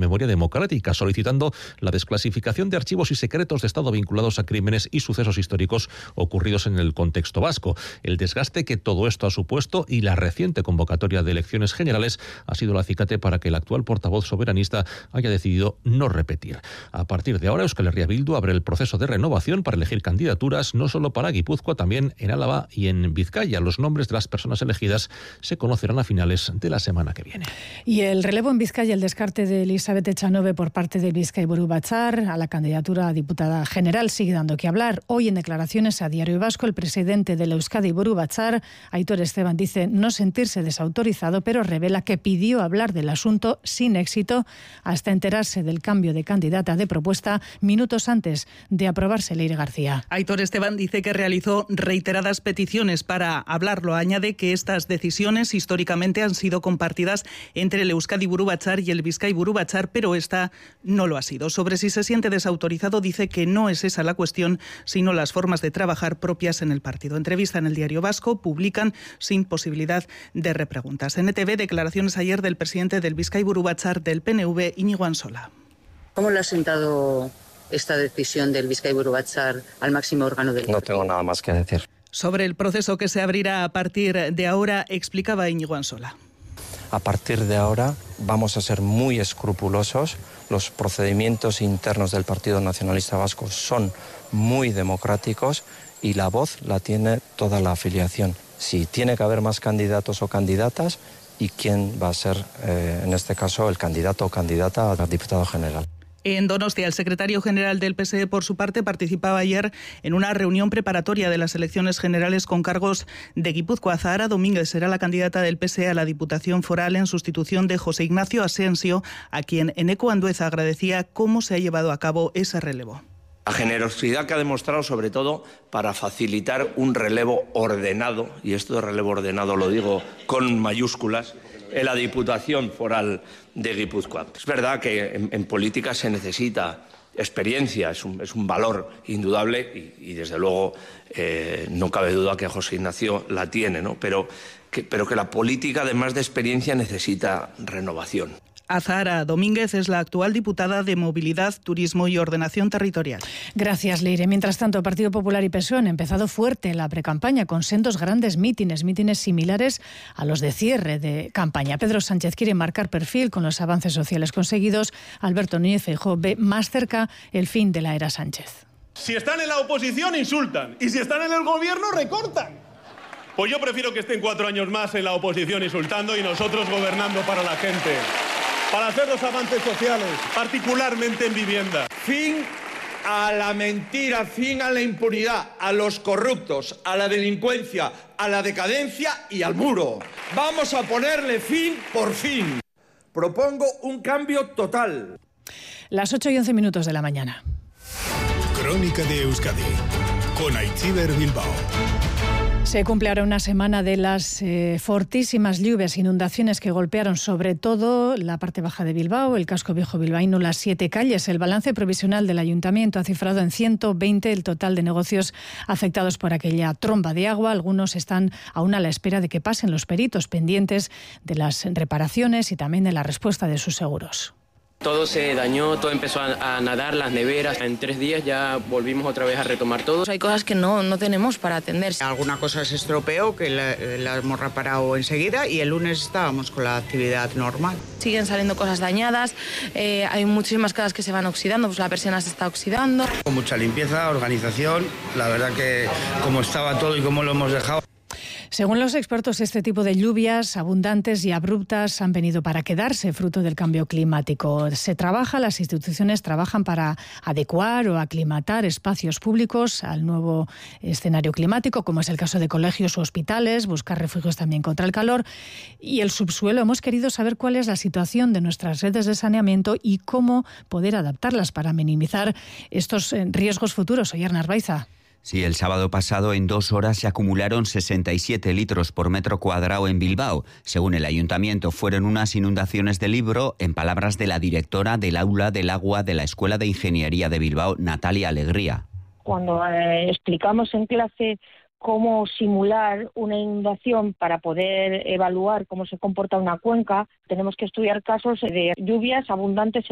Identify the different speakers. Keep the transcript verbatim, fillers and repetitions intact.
Speaker 1: Memoria Democrática, solicitando la desclasificación de archivos y secretos de Estado vinculados a crímenes y sucesos históricos ocurridos en el contexto vasco. El desgaste que todo esto ha supuesto y la reciente convocatoria de elecciones generales ha sido el acicate para que el actual portavoz soberanista haya decidido no repetir. A partir de ahora, Euskal Herria Bildu abre el proceso de renovación para elegir candidaturas no solo para Guipúzcoa, también en Álava y en Vizcaya. Los nombres de las personas elegidas se conocerán a finales de la semana que viene.
Speaker 2: Y el relevo en Vizcaya, el descarte de Elizabeth Echanove por parte del Bizkaiburu Batzar a la candidatura a diputada general sigue dando que hablar. Hoy, en declaraciones a Diario Vasco, el presidente del Euskadi Buru Batzar, Aitor Esteban, dice no sentirse desautorizado, pero revela que pidió hablar del asunto sin éxito hasta enterarse del cambio de candidata de propuesta minutos antes de aprobarse Leire García.
Speaker 3: Aitor Esteban dice que realizó reiteradas peticiones para hablarlo. Añade que estas decisiones históricamente han sido compartidas entre el Euskadi Buru Batzar y el Bizkaiburu Batzar, pero esta no lo ha sido. Sobre si se siente desautorizado, dice que no es esa la cuestión, sino las formas de trabajar propias en el partido. Entrevista en el Diario Vasco, publican sin posibilidad de repreguntas. En E T V, declaraciones ayer del presidente del Bizkaiburu Batzar del P N V, Íñigo Ansola.
Speaker 4: ¿Cómo le ha sentado esta decisión del Bizkaiburu Batzar al máximo órgano del partido?
Speaker 5: No tengo nada más que decir.
Speaker 3: Sobre el proceso que se abrirá a partir de ahora, explicaba Íñigo Ansola.
Speaker 5: A partir de ahora vamos a ser muy escrupulosos. Los procedimientos internos del Partido Nacionalista Vasco son muy democráticos y la voz la tiene toda la afiliación. Si tiene que haber más candidatos o candidatas y quién va a ser, eh, en este caso, el candidato o candidata a diputado general.
Speaker 3: En Donostia, el secretario general del P S E, por su parte, participaba ayer en una reunión preparatoria de las elecciones generales con cargos de Guipúzcoa. Zahara Domínguez será la candidata del P S E a la Diputación Foral en sustitución de José Ignacio Asensio, a quien Eneco Andueza agradecía cómo se ha llevado a cabo ese relevo.
Speaker 6: La generosidad que ha demostrado, sobre todo, para facilitar un relevo ordenado, y esto de relevo ordenado lo digo con mayúsculas, en la Diputación Foral de Guipúzcoa. Es verdad que en, en política se necesita experiencia, es un, es un valor indudable y, y desde luego eh, no cabe duda que José Ignacio la tiene, ¿no? Pero que, pero que la política, además de experiencia, necesita renovación.
Speaker 3: Zahara Domínguez es la actual diputada de Movilidad, Turismo y Ordenación Territorial.
Speaker 2: Gracias, Leire. Mientras tanto, Partido Popular y P S O E han empezado fuerte la precampaña con sendos grandes mítines, mítines similares a los de cierre de campaña. Pedro Sánchez quiere marcar perfil con los avances sociales conseguidos. Alberto Núñez Feijóo ve más cerca el fin de la era Sánchez.
Speaker 7: Si están en la oposición, insultan. Y si están en el gobierno, recortan. Pues yo prefiero que estén cuatro años más en la oposición insultando y nosotros gobernando para la gente. Para hacer los avances sociales, particularmente en vivienda.
Speaker 8: Fin a la mentira, fin a la impunidad, a los corruptos, a la delincuencia, a la decadencia y al muro. Vamos a ponerle fin por fin. Propongo un cambio total.
Speaker 2: Las ocho y once minutos de la mañana.
Speaker 9: Crónica de Euskadi, con Aitziber Bilbao.
Speaker 2: Se cumple ahora una semana de las eh, fortísimas lluvias, inundaciones que golpearon sobre todo la parte baja de Bilbao, el casco viejo bilbaíno, las siete calles. El balance provisional del ayuntamiento ha cifrado en ciento veinte el total de negocios afectados por aquella tromba de agua. Algunos están aún a la espera de que pasen los peritos, pendientes de las reparaciones y también de la respuesta de sus seguros.
Speaker 10: Todo se dañó, todo empezó a, a nadar, las neveras. En tres días ya volvimos otra vez a retomar todo.
Speaker 11: Hay cosas que no, no tenemos para atender.
Speaker 12: Alguna cosa se estropeó, que la, la hemos reparado enseguida y el lunes estábamos con la actividad normal.
Speaker 11: Siguen saliendo cosas dañadas, eh, hay muchísimas casas que se van oxidando, pues la persiana se está oxidando.
Speaker 13: Con mucha limpieza, organización, la verdad que como estaba todo y como lo hemos dejado.
Speaker 2: Según los expertos, este tipo de lluvias abundantes y abruptas han venido para quedarse, fruto del cambio climático. Se trabaja, las instituciones trabajan para adecuar o aclimatar espacios públicos al nuevo escenario climático, como es el caso de colegios o hospitales, buscar refugios también contra el calor. Y el subsuelo, hemos querido saber cuál es la situación de nuestras redes de saneamiento y cómo poder adaptarlas para minimizar estos riesgos futuros. Oyer Narvaiza.
Speaker 14: Sí, el sábado pasado en dos horas se acumularon sesenta y siete litros por metro cuadrado en Bilbao. Según el ayuntamiento, fueron unas inundaciones del Ebro, en palabras de la directora del Aula del Agua de la Escuela de Ingeniería de Bilbao, Natalia Alegría.
Speaker 15: Cuando eh, explicamos en clase cómo simular una inundación para poder evaluar cómo se comporta una cuenca, tenemos que estudiar casos de lluvias abundantes